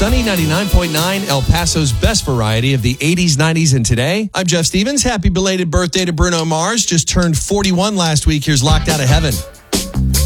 Sunny 99.9, El Paso's best variety of the 80s, 90s, and today. I'm Jeff Stevens. Happy belated birthday to Bruno Mars. Just turned 41 last week. Here's Locked Out of Heaven.